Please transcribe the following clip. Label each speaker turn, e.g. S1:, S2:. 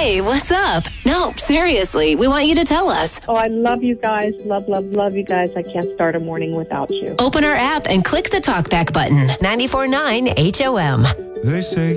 S1: Hey, what's up? No, seriously, we want you to tell us.
S2: Oh, I love you guys. Love, love, love you guys. I can't start a morning without you.
S1: Open our app and click the talkback button. 94.9 HOM.
S3: They say